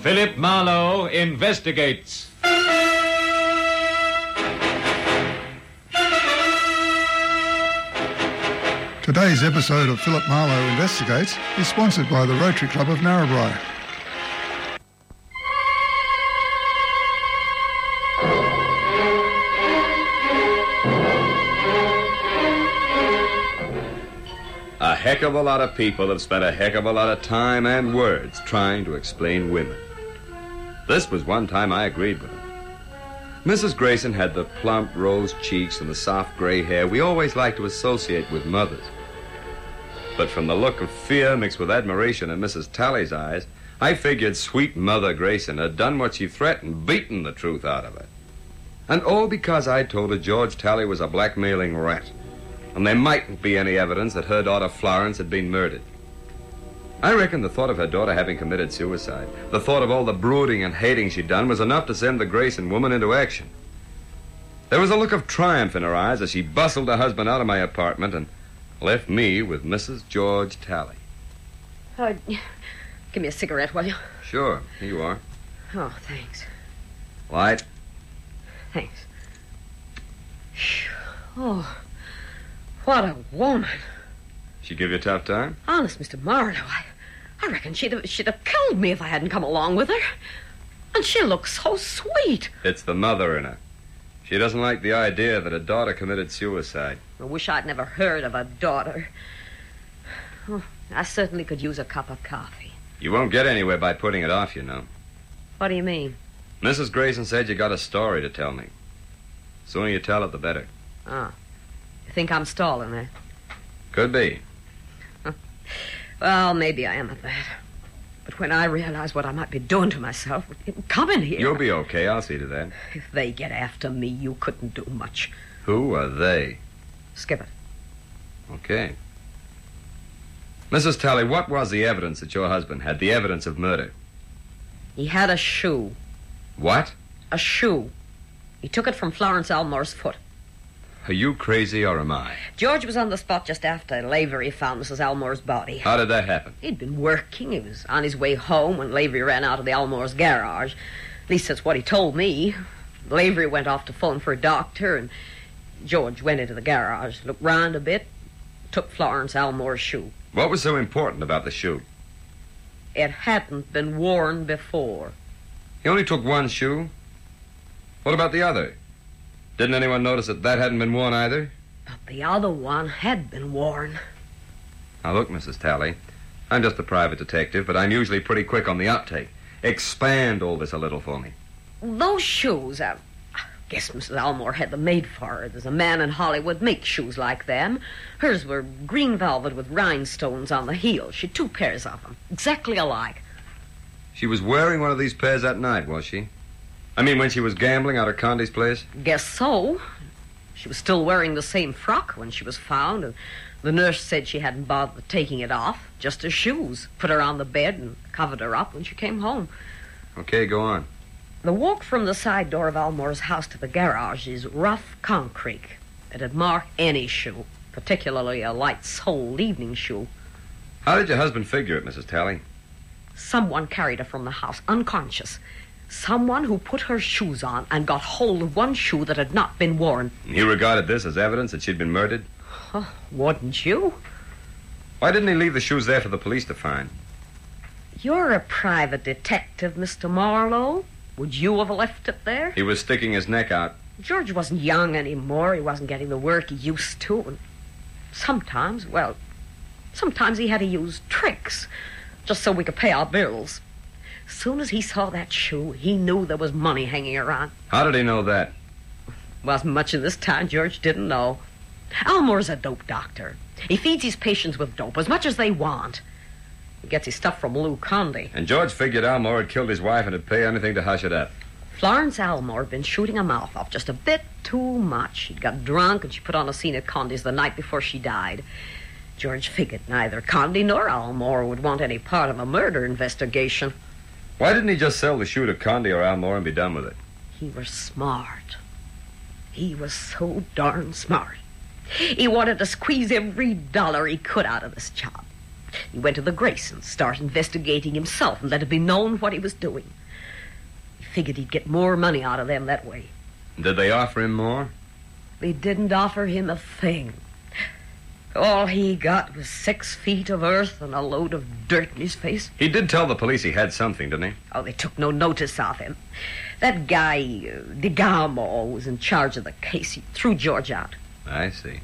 Philip Marlowe investigates. Today's episode of Philip Marlowe Investigates is sponsored by the Rotary Club of Narrabri. A heck of a lot of people have spent a heck of a lot of time and words trying to explain women. This was one time I agreed with them. Mrs. Grayson had the plump rose cheeks and the soft gray hair we always like to associate with mothers. But from the look of fear mixed with admiration in Mrs. Talley's eyes, I figured sweet Mother Grayson had done what she threatened, beaten the truth out of it. And all because I told her George Talley was a blackmailing rat, and there mightn't be any evidence that her daughter Florence had been murdered. I reckon the thought of her daughter having committed suicide, the thought of all the brooding and hating she'd done, was enough to send the Grayson woman into action. There was a look of triumph in her eyes as she bustled her husband out of my apartment and left me with Mrs. George Talley. Give me a cigarette, will you? Sure, here you are. Oh, thanks. Light? Thanks. Oh, what a woman. She give you a tough time? Honest, Mr. Marlowe, I reckon she'd have killed me if I hadn't come along with her. And she looks so sweet. It's the mother in her. She doesn't like the idea that her daughter committed suicide. I wish I'd never heard of a daughter. Oh, I certainly could use a cup of coffee. You won't get anywhere by putting it off, you know. What do you mean? Mrs. Grayson said you got a story to tell me. The sooner you tell it, the better. Oh. You think I'm stalling, eh? Could be. Well, maybe I am at that. But when I realize what I might be doing to myself, come in here. You'll be okay. I'll see to that. If they get after me, you couldn't do much. Who are they? Skip it. Okay. Mrs. Talley, what was the evidence that your husband had? The evidence of murder? He had a shoe. What? A shoe. He took it from Florence Elmore's foot. Are you crazy or am I? George was on the spot just after Lavery found Mrs. Elmore's body. How did that happen? He'd been working. He was on his way home when Lavery ran out of the Elmore's garage. At least that's what he told me. Lavery went off to phone for a doctor, and George went into the garage, looked round a bit, took Florence Elmore's shoe. What was so important about the shoe? It hadn't been worn before. He only took one shoe? What about the other? Didn't anyone notice that hadn't been worn either? But the other one had been worn. Now look, Mrs. Talley, I'm just a private detective, but I'm usually pretty quick on the uptake. Expand all this a little for me. Those shoes, I guess Mrs. Elmore had them made for her. There's a man in Hollywood makes shoes like them. Hers were green velvet with rhinestones on the heels. She had 2 pairs of them, exactly alike. She was wearing one of these pairs that night, was she? I mean, when she was gambling out of Condi's place? Guess so. She was still wearing the same frock when she was found, and the nurse said she hadn't bothered taking it off, just her shoes. Put her on the bed and covered her up when she came home. Okay, go on. The walk from the side door of Elmore's house to the garage is rough concrete. It'd mark any shoe, particularly a light-soled evening shoe. How did your husband figure it, Mrs. Talley? Someone carried her from the house, unconscious. Someone who put her shoes on and got hold of one shoe that had not been worn. He regarded this as evidence that she'd been murdered? Oh, wouldn't you? Why didn't he leave the shoes there for the police to find? You're a private detective, Mr. Marlowe. Would you have left it there? He was sticking his neck out. George wasn't young anymore. He wasn't getting the work he used to. And sometimes he had to use tricks just so we could pay our bills. As soon as he saw that shoe, he knew there was money hanging around. How did he know that? Wasn't much in this town George didn't know. Elmore's a dope doctor. He feeds his patients with dope, as much as they want. He gets his stuff from Lou Condi. And George figured Elmore had killed his wife and would pay anything to hush it up. Florence Elmore had been shooting her mouth off just a bit too much. She'd got drunk and she put on a scene at Condi's the night before she died. George figured neither Condi nor Elmore would want any part of a murder investigation. Why didn't he just sell the shoe to Condi or Elmore and be done with it? He was smart. He was so darn smart. He wanted to squeeze every dollar he could out of this job. He went to the Graysons, started investigating himself, and let it be known what he was doing. He figured he'd get more money out of them that way. Did they offer him more? They didn't offer him a thing. All he got was 6 feet of earth and a load of dirt in his face. He did tell the police he had something, didn't he? Oh, they took no notice of him. That guy, DeGamo, was in charge of the case. He threw George out. I see.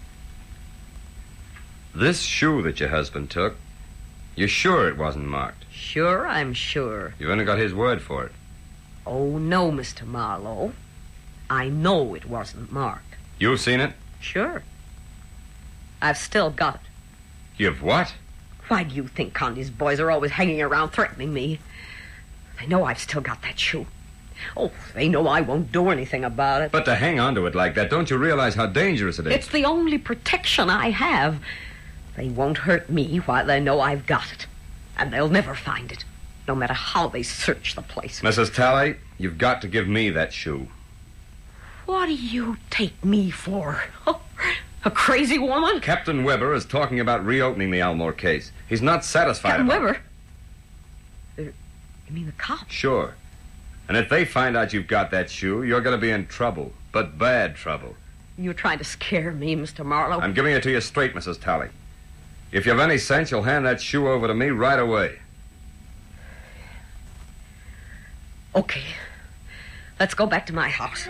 This shoe that your husband took, you're sure it wasn't marked? Sure, I'm sure. You've only got his word for it. Oh, no, Mr. Marlowe. I know it wasn't marked. You've seen it? Sure. I've still got it. You've what? Why do you think Condi's boys are always hanging around threatening me? They know I've still got that shoe. Oh, they know I won't do anything about it. But to hang on to it like that, don't you realize how dangerous it is? It's the only protection I have. They won't hurt me while they know I've got it. And they'll never find it, no matter how they search the place. Mrs. Talley, you've got to give me that shoe. What do you take me for? A crazy woman? Captain Weber is talking about reopening the Elmore case. He's not satisfied Captain about Weber? You mean the cops? Sure. And if they find out you've got that shoe, you're going to be in trouble. But bad trouble. You're trying to scare me, Mr. Marlowe. I'm giving it to you straight, Mrs. Talley. If you have any sense, you'll hand that shoe over to me right away. Okay. Let's go back to my house.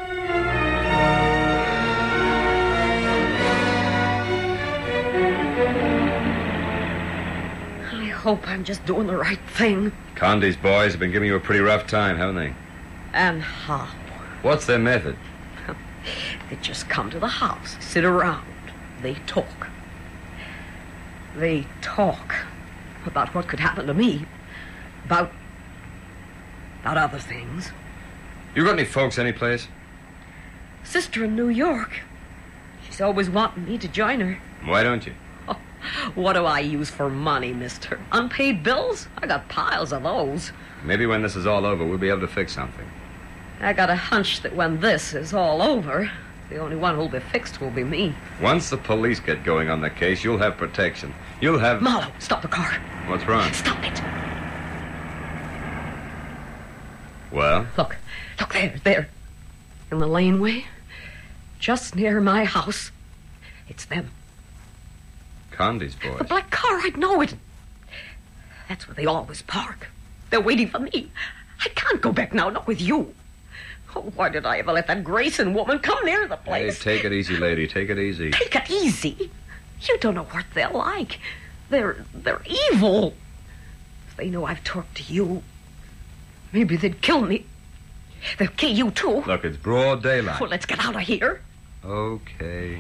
I hope I'm just doing the right thing. Condi's boys have been giving you a pretty rough time, haven't they? And how? What's their method? They just come to the house, sit around. They talk. They talk about what could happen to me. About other things. You got any folks anyplace? Sister in New York. She's always wanting me to join her. Why don't you? Oh, what do I use for money, mister? Unpaid bills? I got piles of those. Maybe when this is all over, we'll be able to fix something. I got a hunch that when this is all over, the only one who'll be fixed will be me. Once the police get going on the case, you'll have protection. You'll have... Marlowe, stop the car. What's wrong? Stop it. Well? Look there. In the laneway, just near my house. It's them. Condi's boys. The black car, I'd know it. That's where they always park. They're waiting for me. I can't go back now, not with you. Oh, why did I ever let that Grayson woman come near the place? Hey, take it easy, lady. Take it easy. Take it easy? You don't know what they're like. They're evil. If they know I've talked to you, maybe they'd kill me. They'll kill you, too. Look, it's broad daylight. Well, let's get out of here. Okay.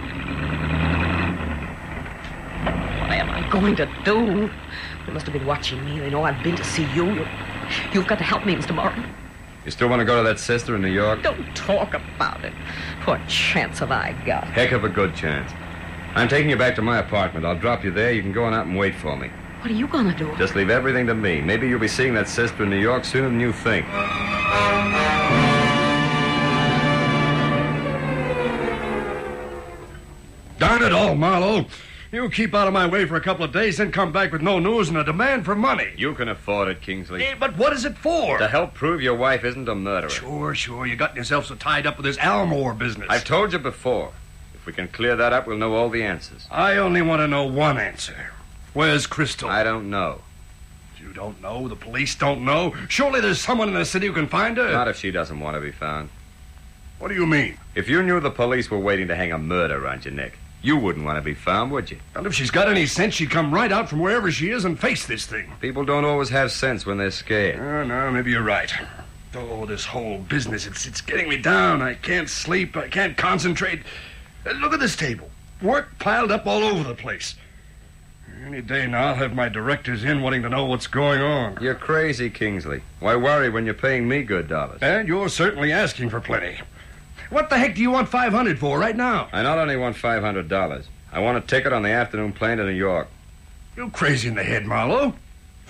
What am I going to do? They must have been watching me. They know I've been to see you. You've got to help me, Mr. Martin. You still want to go to that sister in New York? Don't talk about it. What chance have I got? Heck of a good chance. I'm taking you back to my apartment. I'll drop you there. You can go on out and wait for me. What are you going to do? Just leave everything to me. Maybe you'll be seeing that sister in New York sooner than you think. Darn it all, Marlowe. You keep out of my way for a couple of days, then come back with no news and a demand for money. You can afford it, Kingsley. But what is it for? To help prove your wife isn't a murderer. Sure. You got yourself so tied up with this Elmore business. I've told you before. If we can clear that up, we'll know all the answers. I only want to know one answer. Where's Crystal? I don't know. You don't know? The police don't know? Surely there's someone in the city who can find her. Not if she doesn't want to be found. What do you mean? If you knew the police were waiting to hang a murder around your neck, you wouldn't want to be found, would you? Well, if she's got any sense, she'd come right out from wherever she is and face this thing. People don't always have sense when they're scared. Oh, no, maybe you're right. Oh, this whole business, it's getting me down. I can't sleep. I can't concentrate. Look at this table. Work piled up all over the place. Any day now I'll have my directors in wanting to know what's going on. You're crazy, Kingsley. Why worry when you're paying me good dollars? And you're certainly asking for plenty. What the heck do you want $500 for right now? I not only want $500. I want a ticket on the afternoon plane to New York. You crazy in the head, Marlowe.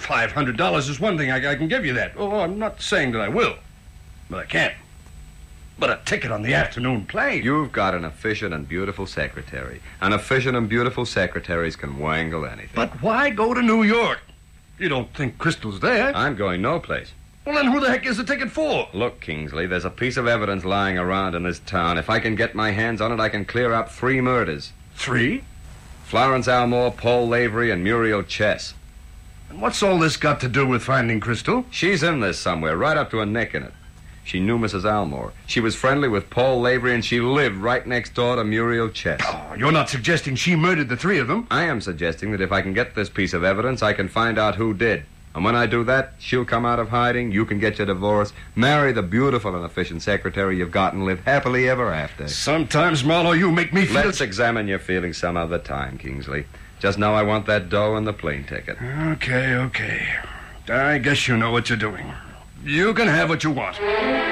$500 is one thing. I can give you that. Oh, I'm not saying that I will, but I can. But a ticket on the afternoon plane. You've got an efficient and beautiful secretary. And efficient and beautiful secretaries can wangle anything. But why go to New York? You don't think Crystal's there? I'm going no place. Well, then who the heck is the ticket for? Look, Kingsley, there's a piece of evidence lying around in this town. If I can get my hands on it, I can clear up 3 murders. 3? Florence Almore, Paul Lavery, and Muriel Chess. And what's all this got to do with finding Crystal? She's in this somewhere, right up to her neck in it. She knew Mrs. Almore. She was friendly with Paul Lavery, and she lived right next door to Muriel Chess. Oh, you're not suggesting she murdered the 3 of them? I am suggesting that if I can get this piece of evidence, I can find out who did. And when I do that, she'll come out of hiding, you can get your divorce, marry the beautiful and efficient secretary you've got, and live happily ever after. Sometimes, Marlowe, you make me feel... Let's examine your feelings some other time, Kingsley. Just now I want that dough and the plane ticket. Okay. I guess you know what you're doing. You can have what you want.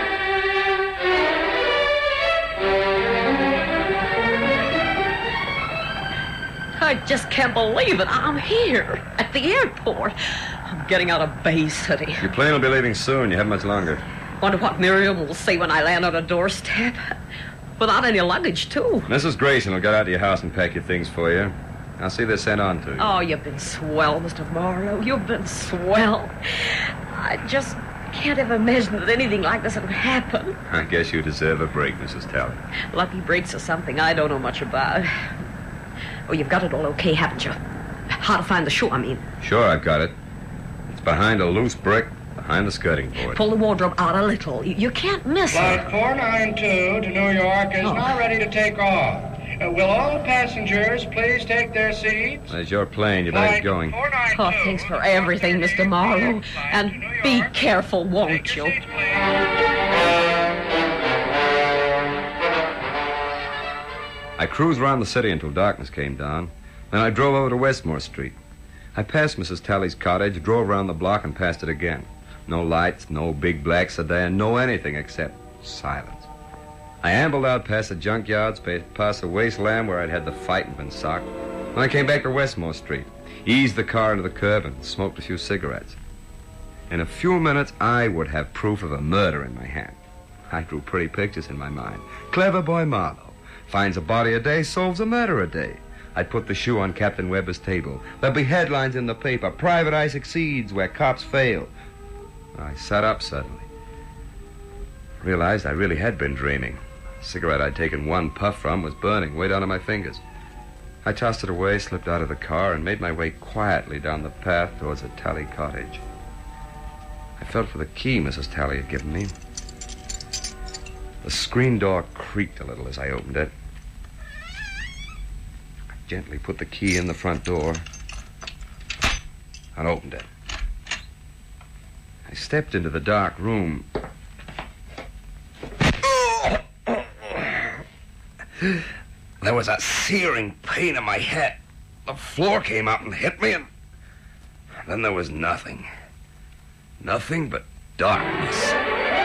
I just can't believe it. I'm here at the airport. I'm getting out of Bay City. Your plane will be leaving soon. You haven't much longer. Wonder what Miriam will say when I land on her doorstep. Without any luggage, too. Mrs. Grayson will get out to your house and pack your things for you. I'll see they're sent on to you. Oh, you've been swell, Mr. Marlowe. You've been swell. I just can't ever imagine that anything like this would happen. I guess you deserve a break, Mrs. Talley. Lucky breaks are something I don't know much about. Oh, you've got it all okay, haven't you? How to find the shoe, I mean. Sure, I've got it. It's behind a loose brick, behind the skirting board. Pull the wardrobe out a little. You can't miss Flight it. 492 to New York is now ready to take off. Will all passengers please take their seats? There's your plane. You better get going. Oh, thanks for everything, Mr. Marlowe. And be careful, won't you? I cruised around the city until darkness came down. Then I drove over to Westmore Street. I passed Mrs. Talley's cottage, drove around the block, and passed it again. No lights, no big black sedan, no anything except silence. I ambled out past the junkyards, past the wasteland where I'd had the fight and been socked. Then I came back to Westmore Street, eased the car into the curb, and smoked a few cigarettes. In a few minutes, I would have proof of a murder in my hand. I drew pretty pictures in my mind. Clever boy Marlowe. Finds a body a day, solves a murder a day. I'd put the shoe on Captain Weber's table. There'd be headlines in the paper. Private Eye succeeds where cops fail. I sat up suddenly. Realized I really had been dreaming. The cigarette I'd taken one puff from was burning way down to my fingers. I tossed it away, slipped out of the car, and made my way quietly down the path towards the Talley cottage. I felt for the key Mrs. Talley had given me. The screen door creaked a little as I opened it. I gently put the key in the front door and opened it. I stepped into the dark room. There was a searing pain in my head. The floor came up and hit me, and then there was nothing. Nothing but darkness.